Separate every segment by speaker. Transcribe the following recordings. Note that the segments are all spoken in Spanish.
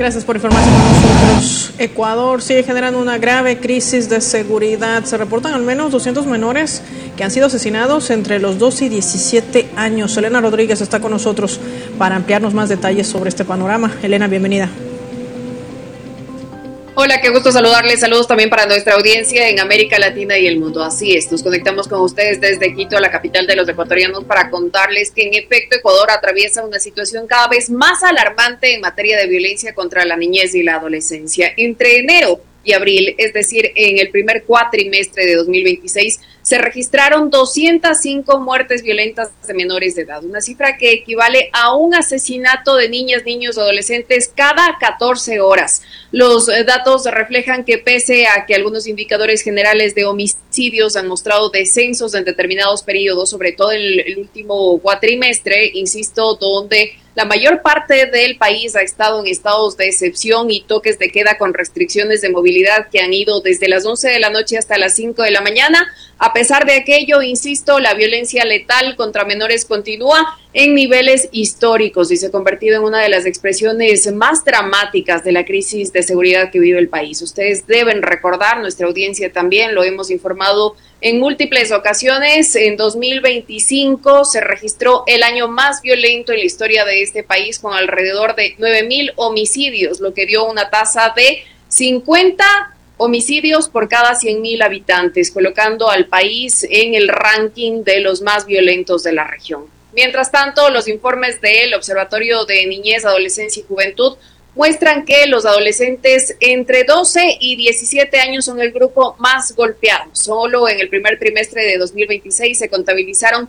Speaker 1: Gracias por informarse con nosotros. Ecuador sigue generando una grave crisis de seguridad. Se reportan al menos 200 menores que han sido asesinados entre los 12 y 17 años. Elena Rodríguez está con nosotros para ampliarnos más detalles sobre este panorama. Elena, bienvenida.
Speaker 2: Hola, qué gusto saludarles. Saludos también para nuestra audiencia en América Latina y el mundo. Así es, nos conectamos con ustedes desde Quito, la capital de los ecuatorianos, para contarles que en efecto Ecuador atraviesa una situación cada vez más alarmante en materia de violencia contra la niñez y la adolescencia. Entre enero y abril, es decir, en el primer cuatrimestre de 2026, se registraron 205 muertes violentas de menores de edad, una cifra que equivale a un asesinato de niñas, niños, adolescentes cada 14 horas. Los datos reflejan que pese a que algunos indicadores generales de homicidios han mostrado descensos en determinados periodos, sobre todo en el último cuatrimestre, insisto, donde la mayor parte del país ha estado en estados de excepción y toques de queda con restricciones de movilidad que han ido desde las 11 de la noche hasta las 5 de la mañana. A pesar de aquello, insisto, la violencia letal contra menores continúa en niveles históricos y se ha convertido en una de las expresiones más dramáticas de la crisis de seguridad que vive el país. Ustedes deben recordar, nuestra audiencia también, lo hemos informado en múltiples ocasiones. En 2025 se registró el año más violento en la historia de este país, con alrededor de 9,000 homicidios, lo que dio una tasa de 50 homicidios por cada 100,000 habitantes, colocando al país en el ranking de los más violentos de la región. Mientras tanto, los informes del Observatorio de Niñez, Adolescencia y Juventud muestran que los adolescentes entre 12 y 17 años son el grupo más golpeado. Solo en el primer trimestre de 2026 se contabilizaron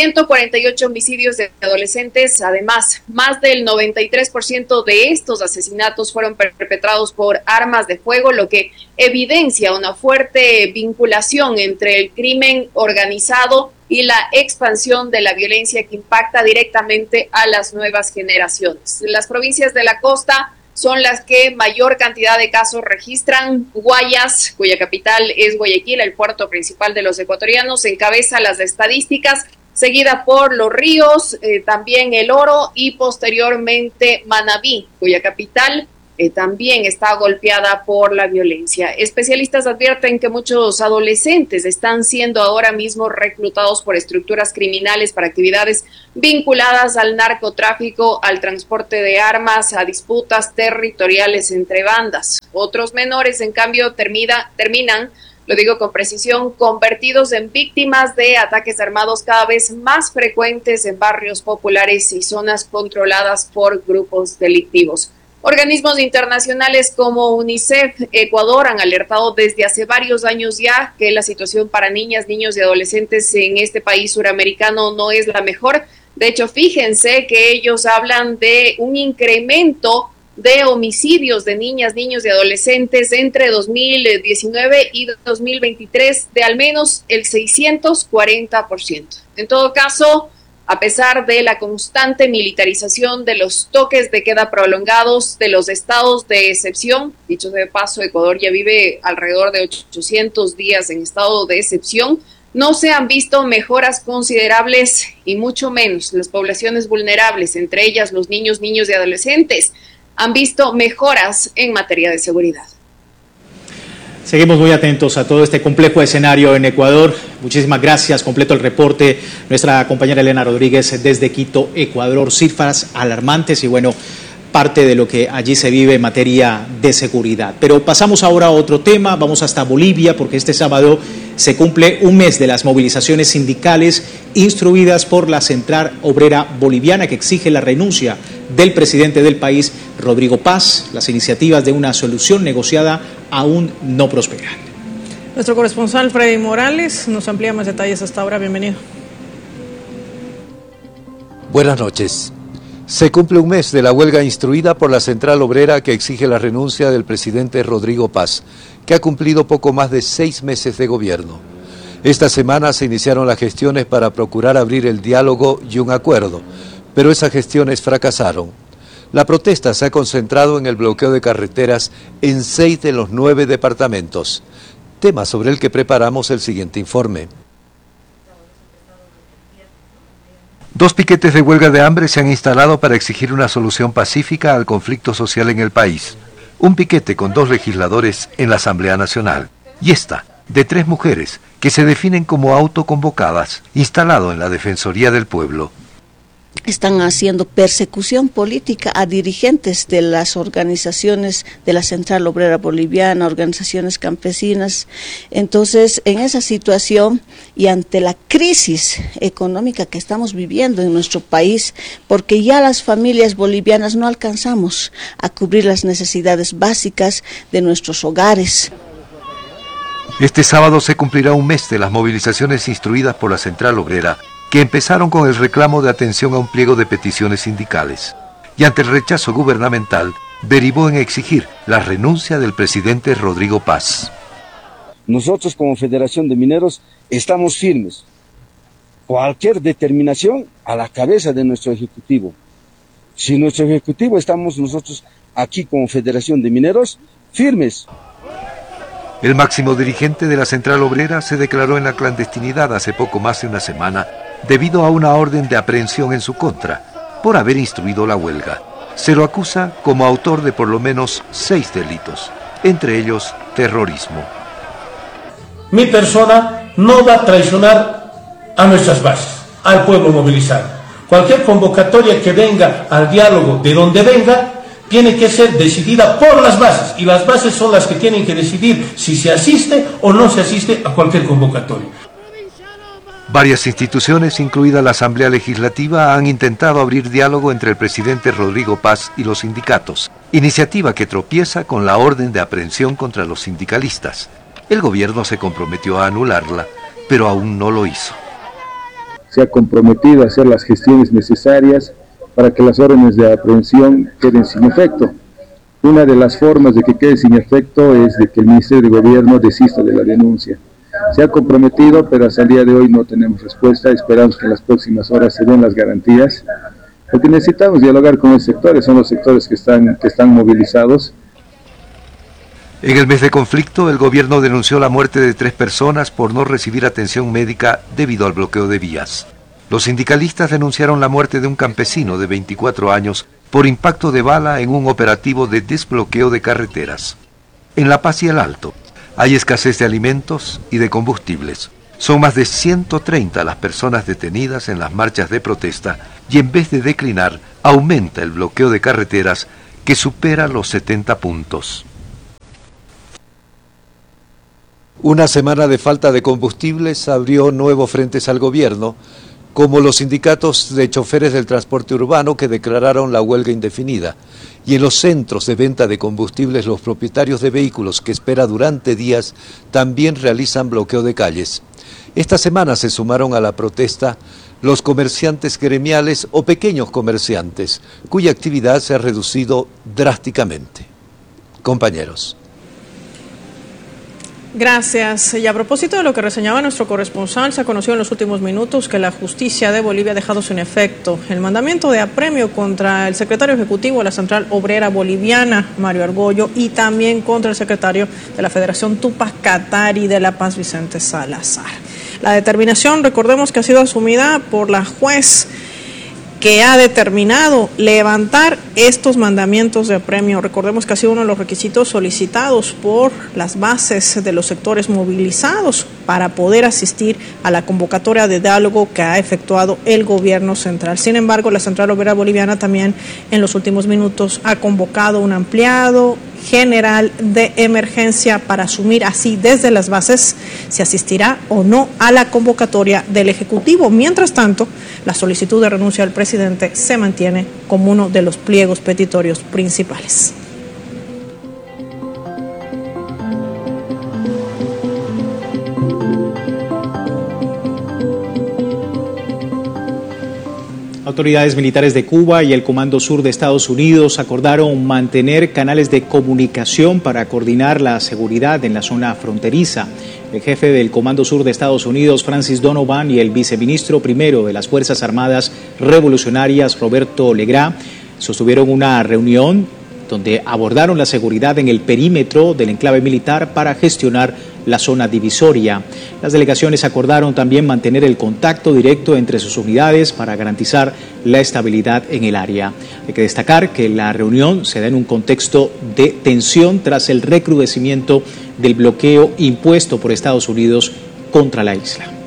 Speaker 2: 148 homicidios de adolescentes. Además, más del 93% de estos asesinatos fueron perpetrados por armas de fuego, lo que evidencia una fuerte vinculación entre el crimen organizado y la expansión de la violencia que impacta directamente a las nuevas generaciones. Las provincias de la costa son las que mayor cantidad de casos registran. Guayas, cuya capital es Guayaquil, el puerto principal de los ecuatorianos, encabeza las estadísticas, seguida por Los Ríos, también El Oro y posteriormente Manabí, cuya capital también está golpeada por la violencia. Especialistas advierten que muchos adolescentes están siendo ahora mismo reclutados por estructuras criminales para actividades vinculadas al narcotráfico, al transporte de armas, a disputas territoriales entre bandas. Otros menores, en cambio, terminan, lo digo con precisión, convertidos en víctimas de ataques armados cada vez más frecuentes en barrios populares y zonas controladas por grupos delictivos. Organismos internacionales como UNICEF Ecuador han alertado desde hace varios años ya que la situación para niñas, niños y adolescentes en este país suramericano no es la mejor. De hecho, fíjense que ellos hablan de un incremento de homicidios de niñas, niños y adolescentes entre 2019 y 2023 de al menos el 640%. En todo caso, a pesar de la constante militarización de los toques de queda prolongados de los estados de excepción, dicho de paso, Ecuador ya vive alrededor de 800 días en estado de excepción, no se han visto mejoras considerables y mucho menos las poblaciones vulnerables, entre ellas los niños, niños y adolescentes, han visto mejoras en materia de seguridad.
Speaker 3: Seguimos muy atentos a todo este complejo escenario en Ecuador. Muchísimas gracias. Completo el reporte. Nuestra compañera Elena Rodríguez desde Quito, Ecuador. Cifras alarmantes y bueno, parte de lo que allí se vive en materia de seguridad. Pero pasamos ahora a otro tema. Vamos hasta Bolivia porque este sábado se cumple un mes de las movilizaciones sindicales instruidas por la Central Obrera Boliviana, que exige la renuncia del presidente del país, Rodrigo Paz. Las iniciativas de una solución negociada aún no prosperan.
Speaker 1: Nuestro corresponsal Freddy Morales nos amplía más detalles hasta ahora. Bienvenido.
Speaker 4: Buenas noches. Se cumple un mes de la huelga instruida por la Central Obrera que exige la renuncia del presidente Rodrigo Paz, que ha cumplido poco más de 6 meses de gobierno. Esta semana se iniciaron las gestiones para procurar abrir el diálogo y un acuerdo, pero esas gestiones fracasaron. La protesta se ha concentrado en el bloqueo de carreteras en 6 de los 9 departamentos, tema sobre el que preparamos el siguiente informe. 2 piquetes de huelga de hambre se han instalado para exigir una solución pacífica al conflicto social en el país. Un piquete con 2 legisladores en la Asamblea Nacional. Y esta, de 3 mujeres, que se definen como autoconvocadas, instalado en la Defensoría del Pueblo.
Speaker 5: Están haciendo persecución política a dirigentes de las organizaciones de la Central Obrera Boliviana, organizaciones campesinas. Entonces, en esa situación y ante la crisis económica que estamos viviendo en nuestro país, porque ya las familias bolivianas no alcanzamos a cubrir las necesidades básicas de nuestros hogares.
Speaker 4: Este sábado se cumplirá un mes de las movilizaciones instruidas por la Central Obrera, que empezaron con el reclamo de atención a un pliego de peticiones sindicales, y ante el rechazo gubernamental, derivó en exigir la renuncia del presidente Rodrigo Paz.
Speaker 6: Nosotros como Federación de Mineros estamos firmes. Cualquier determinación a la cabeza de nuestro Ejecutivo. Si nuestro Ejecutivo estamos nosotros aquí como Federación de Mineros firmes.
Speaker 4: El máximo dirigente de la Central Obrera se declaró en la clandestinidad hace poco más de una semana debido a una orden de aprehensión en su contra por haber instruido la huelga. Se lo acusa como autor de por lo menos 6 delitos, entre ellos terrorismo.
Speaker 7: Mi persona no va a traicionar a nuestras bases, al pueblo movilizado. Cualquier convocatoria que venga al diálogo de donde venga, tiene que ser decidida por las bases, y las bases son las que tienen que decidir si se asiste o no se asiste a cualquier convocatoria.
Speaker 4: Varias instituciones, incluida la Asamblea Legislativa, han intentado abrir diálogo entre el presidente Rodrigo Paz y los sindicatos, iniciativa que tropieza con la orden de aprehensión contra los sindicalistas. El gobierno se comprometió a anularla, pero aún no lo hizo.
Speaker 8: Se ha comprometido a hacer las gestiones necesarias para que las órdenes de aprehensión queden sin efecto. Una de las formas de que quede sin efecto es de que el Ministerio de Gobierno desista de la denuncia. Se ha comprometido, pero hasta el día de hoy no tenemos respuesta. Esperamos que en las próximas horas se den las garantías, porque necesitamos dialogar con los sectores, son los sectores que están movilizados.
Speaker 4: En el mes de conflicto, el gobierno denunció la muerte de 3 personas por no recibir atención médica debido al bloqueo de vías. Los sindicalistas denunciaron la muerte de un campesino de 24 años por impacto de bala en un operativo de desbloqueo de carreteras. En La Paz y el Alto hay escasez de alimentos y de combustibles. Son más de 130 las personas detenidas en las marchas de protesta y en vez de declinar, aumenta el bloqueo de carreteras que supera los 70 puntos. Una semana de falta de combustibles abrió nuevos frentes al gobierno, como los sindicatos de choferes del transporte urbano que declararon la huelga indefinida, y en los centros de venta de combustibles los propietarios de vehículos que espera durante días también realizan bloqueo de calles. Esta semana se sumaron a la protesta los comerciantes gremiales o pequeños comerciantes, cuya actividad se ha reducido drásticamente. Compañeros.
Speaker 1: Gracias. Y a propósito de lo que reseñaba nuestro corresponsal, se ha conocido en los últimos minutos que la justicia de Bolivia ha dejado sin efecto el mandamiento de apremio contra el secretario ejecutivo de la Central Obrera Boliviana, Mario Argollo, y también contra el secretario de la Federación Tupac Katari de La Paz, Vicente Salazar. La determinación, recordemos que ha sido asumida por la juez que ha determinado levantar estos mandamientos de apremio. Recordemos que ha sido uno de los requisitos solicitados por las bases de los sectores movilizados para poder asistir a la convocatoria de diálogo que ha efectuado el gobierno central. Sin embargo, la Central Obrera Boliviana también en los últimos minutos ha convocado un ampliado general de emergencia para asumir así desde las bases si asistirá o no a la convocatoria del Ejecutivo. Mientras tanto, la solicitud de renuncia del presidente se mantiene como uno de los pliegos petitorios principales.
Speaker 3: Autoridades militares de Cuba y el Comando Sur de Estados Unidos acordaron mantener canales de comunicación para coordinar la seguridad en la zona fronteriza. El jefe del Comando Sur de Estados Unidos, Francis Donovan, y el viceministro primero de las Fuerzas Armadas Revolucionarias, Roberto Legrá, sostuvieron una reunión donde abordaron la seguridad en el perímetro del enclave militar para gestionar la zona divisoria. Las delegaciones acordaron también mantener el contacto directo entre sus unidades para garantizar la estabilidad en el área. Hay que destacar que la reunión se da en un contexto de tensión tras el recrudecimiento del bloqueo impuesto por Estados Unidos contra la isla.